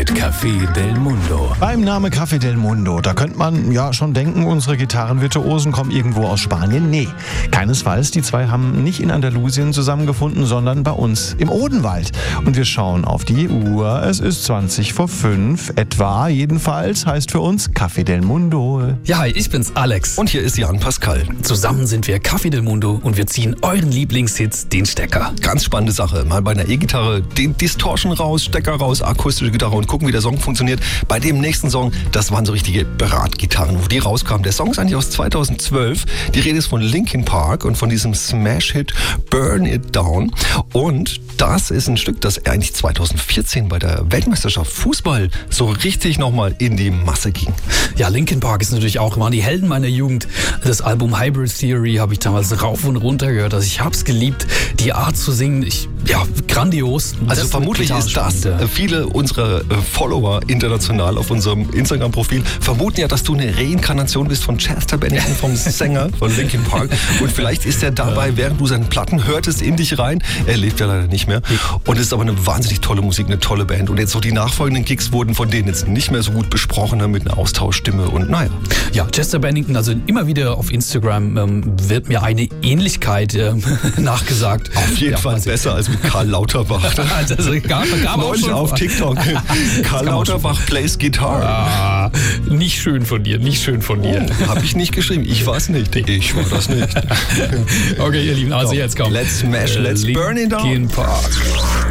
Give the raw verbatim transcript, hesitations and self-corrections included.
mit Café Del Mundo. Beim Name Café Del Mundo, da könnte man ja schon denken, unsere Gitarrenvirtuosen kommen irgendwo aus Spanien. Nee, keinesfalls. Die zwei haben nicht in Andalusien zusammengefunden, sondern bei uns im Odenwald. Und wir schauen auf die Uhr. Es ist zwanzig vor fünf, etwa jedenfalls, heißt für uns Café Del Mundo. Ja, hi, ich bin's, Alex. Und hier ist Jan Pascal. Zusammen sind wir Café Del Mundo und wir ziehen euren Lieblingshits den Stecker. Ganz spannende Sache. Mal bei einer E-Gitarre den Distortion raus, Stecker raus, akustische Gitarre und gucken, wie der Song funktioniert. Bei dem nächsten Song, das waren so richtige Beratgitarren, wo die rauskamen. Der Song ist eigentlich aus zweitausendzwölf. Die Rede ist von Linkin Park und von diesem Smash-Hit Burn It Down. Und das ist ein Stück, das eigentlich zweitausendvierzehn bei der Weltmeisterschaft Fußball so richtig nochmal in die Masse ging. Ja, Linkin Park ist natürlich auch, waren die Helden meiner Jugend. Das Album Hybrid Theory habe ich damals rauf und runter gehört. Also ich habe es geliebt, die Art zu singen. Ich, ja, grandios. Also das vermutlich ist das, äh, viele unserer äh, Follower international auf unserem Instagram-Profil vermuten ja, dass du eine Reinkarnation bist von Chester Bennington, vom Sänger von Linkin Park. Und vielleicht ist er dabei, während du seine Platten hörtest, in dich rein. Er lebt ja leider nicht mehr. Und es ist aber eine wahnsinnig tolle Musik, eine tolle Band. Und jetzt so die nachfolgenden Gigs wurden von denen jetzt nicht mehr so gut besprochen, mit einer Austauschstimme und naja. Ja, Chester Bennington, also immer wieder auf Instagram ähm, wird mir eine Ähnlichkeit ähm, nachgesagt. Auf jeden ja, Fall also besser als mit Karl Lauterbach. Also gab, gab auch schon auf TikTok. Karl Lauterbach plays Guitar. Ah, nicht schön von dir, nicht schön von dir. Oh, hab ich nicht geschrieben. Ich war's nicht. Ich war das nicht. Okay, ihr Lieben, also jetzt kommt Let's smash, let's burn it down. Linkin Park.